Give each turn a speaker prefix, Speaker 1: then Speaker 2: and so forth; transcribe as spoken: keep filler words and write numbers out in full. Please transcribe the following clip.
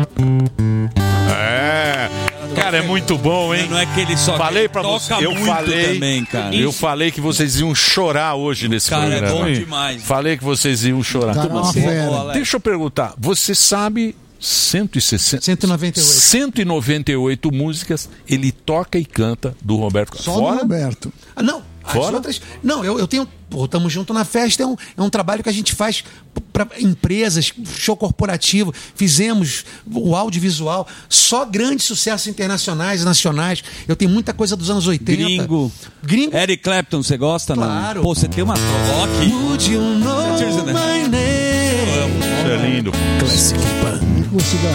Speaker 1: É. Cara, é muito bom, hein?
Speaker 2: Não é que ele só
Speaker 1: falei pra
Speaker 2: toca
Speaker 1: você, eu
Speaker 2: muito
Speaker 1: falei,
Speaker 2: também, cara.
Speaker 1: Eu falei que vocês iam chorar hoje nesse
Speaker 2: Cara,
Speaker 1: programa.
Speaker 2: é bom demais.
Speaker 1: Falei que vocês iam chorar.
Speaker 3: Cara, uma fera.
Speaker 1: Deixa eu perguntar, você sabe cento e sessenta,
Speaker 3: cento e noventa e oito.
Speaker 1: cento e noventa e oito músicas ele toca e canta do Roberto Carlos.
Speaker 3: Só do Roberto.
Speaker 4: Ah, não. As
Speaker 1: Fora?
Speaker 4: outras. Não, eu, eu tenho. Pô, Tamo Junto na Festa é um, é um trabalho que a gente faz para empresas, show corporativo. Fizemos o audiovisual, só grandes sucessos internacionais e nacionais. Eu tenho muita coisa dos anos oitenta.
Speaker 2: Gringo.
Speaker 4: Gringo.
Speaker 2: Eric Clapton, você gosta,
Speaker 4: Claro.
Speaker 2: não? Pô, você tem uma rock.
Speaker 4: Would you know my name?
Speaker 1: Isso é lindo.
Speaker 4: Classic Band.
Speaker 3: Consiga